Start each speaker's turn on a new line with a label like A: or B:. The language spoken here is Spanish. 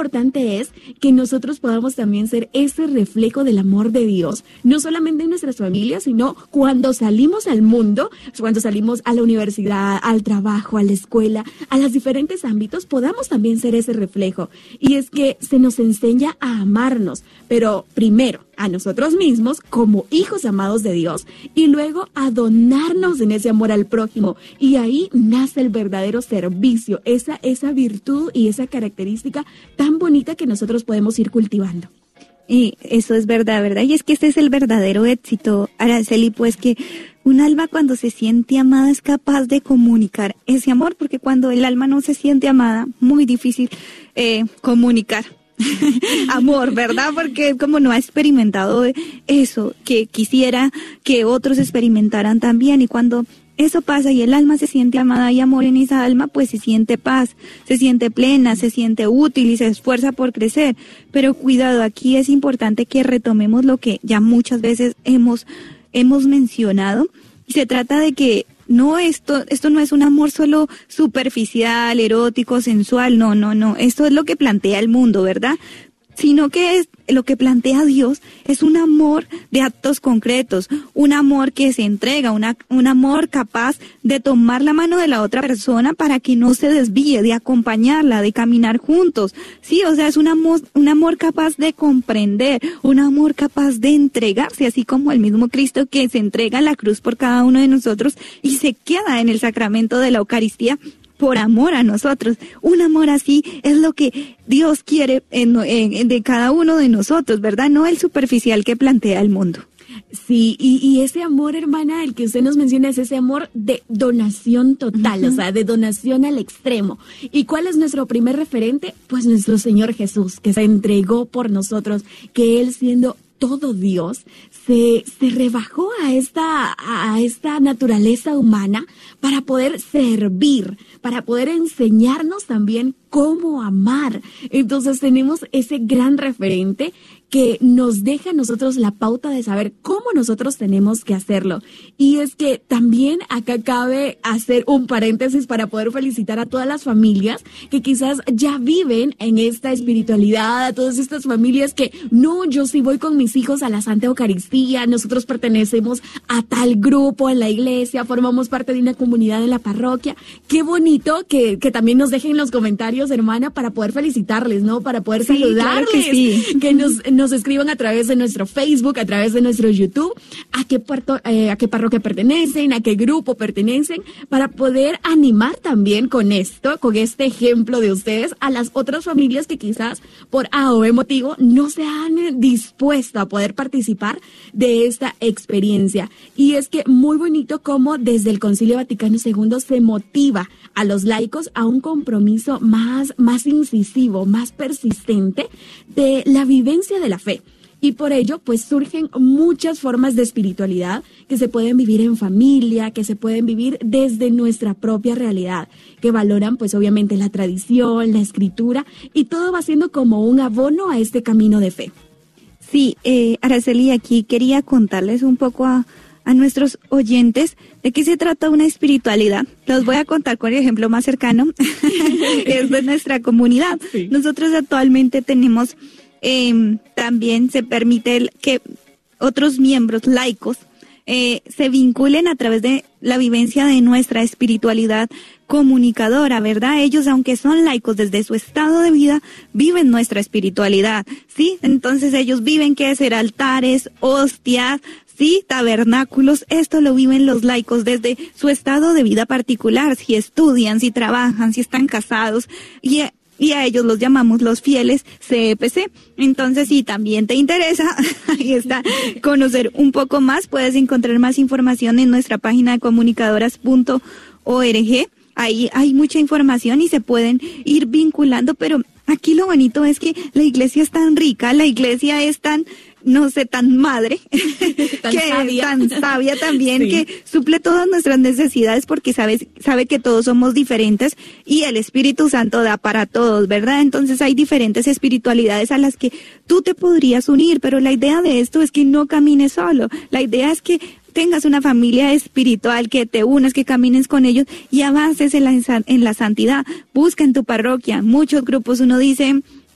A: importante es que nosotros podamos también ser ese reflejo del amor de Dios, no solamente en nuestras familias, sino cuando salimos al mundo, cuando salimos a la universidad, al trabajo, a la escuela, a los diferentes ámbitos, podamos también ser ese reflejo. Y es que se nos enseña a amarnos, pero primero a nosotros mismos como hijos amados de Dios y luego a donarnos en ese amor al prójimo. Y ahí nace el verdadero servicio, esa virtud y esa característica tan bonita que nosotros podemos ir cultivando.
B: Y eso es verdad, ¿verdad? Y es que este es el verdadero éxito, Araceli, pues que un alma cuando se siente amada es capaz de comunicar ese amor, porque cuando el alma no se siente amada, muy difícil comunicar amor, ¿verdad? Porque como no ha experimentado eso, que quisiera que otros experimentaran también, y cuando eso pasa y el alma se siente amada y amor en esa alma, pues se siente paz, se siente plena, se siente útil y se esfuerza por crecer. Pero cuidado, aquí es importante que retomemos lo que ya muchas veces hemos mencionado, y se trata de que no, esto no es un amor solo superficial, erótico, sensual, no, esto es lo que plantea el mundo, ¿verdad? Sino que es lo que plantea Dios, es un amor de actos concretos, un amor que se entrega, un amor capaz de tomar la mano de la otra persona para que no se desvíe, de acompañarla, de caminar juntos. Sí, o sea, es un amor capaz de comprender, un amor capaz de entregarse, así como el mismo Cristo que se entrega en la cruz por cada uno de nosotros y se queda en el sacramento de la Eucaristía por amor a nosotros. Un amor así es lo que Dios quiere de cada uno de nosotros, ¿verdad? No el superficial que plantea el mundo.
A: Sí, y ese amor, hermana, el que usted nos menciona es ese amor de donación total, o sea, de donación al extremo. ¿Y cuál es nuestro primer referente? Pues nuestro Señor Jesús, que se entregó por nosotros, que Él siendo todo Dios, se rebajó a esta naturaleza humana para poder servir, para poder enseñarnos también cómo amar. Entonces tenemos ese gran referente que nos deja a nosotros la pauta de saber cómo nosotros tenemos que hacerlo. Y es que también acá cabe hacer un paréntesis para poder felicitar a todas las familias que quizás ya viven en esta espiritualidad, a todas estas familias que, no, yo sí voy con mis hijos a la Santa Eucaristía, nosotros pertenecemos a tal grupo en la iglesia, formamos parte de una comunidad en la parroquia. Qué bonito que también nos dejen en los comentarios, hermana, para poder felicitarles, ¿no? Para poder saludarles, claro que, sí. Que nos escriban a través de nuestro Facebook, a través de nuestro YouTube, a qué parroquia pertenecen, a qué grupo pertenecen, para poder animar también con este ejemplo de ustedes a las otras familias que quizás por A o B motivo no se han dispuesto a poder participar de esta experiencia. Y es que muy bonito cómo desde el Concilio Vaticano II se motiva a los laicos a un compromiso más incisivo, más persistente de la vivencia de la fe. Y por ello, pues surgen muchas formas de espiritualidad que se pueden vivir en familia, que se pueden vivir desde nuestra propia realidad, que valoran pues obviamente la tradición, la escritura, y todo va siendo como un abono a este camino de fe.
B: Sí, Araceli, aquí quería contarles un poco a nuestros oyentes de qué se trata una espiritualidad. Los voy a contar con el ejemplo más cercano, es de nuestra comunidad. Sí. Nosotros actualmente tenemos, también se permite que otros miembros laicos se vinculen a través de la vivencia de nuestra espiritualidad comunicadora, ¿verdad? Ellos, aunque son laicos desde su estado de vida, viven nuestra espiritualidad, ¿sí? Entonces ellos viven que es altares, hostias, sí, tabernáculos. Esto lo viven los laicos desde su estado de vida particular, si estudian, si trabajan, si están casados, y a ellos los llamamos los fieles CEPC. Entonces, si también te interesa, ahí está, conocer un poco más, puedes encontrar más información en nuestra página de comunicadoras.org. Ahí hay mucha información y se pueden ir vinculando, pero aquí lo bonito es que la iglesia es tan rica, la iglesia es tan madre, tan sabia también, sí, que suple todas nuestras necesidades porque sabe que todos somos diferentes y el Espíritu Santo da para todos, ¿verdad? Entonces hay diferentes espiritualidades a las que tú te podrías unir, pero la idea de esto es que no camines solo, la idea es que tengas una familia espiritual, que te unas, que camines con ellos y avances en la santidad. Busca en tu parroquia. Muchos grupos, uno dice,